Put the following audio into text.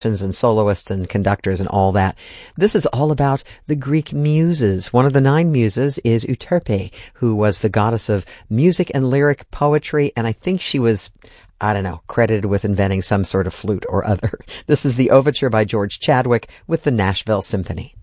and soloists and conductors and all that. This is all about the Greek muses. One of the 9 muses is Euterpe, who was the goddess of music and lyric poetry, and I think she was, credited with inventing some sort of flute or other. This is the overture by George Chadwick with the Nashville Symphony.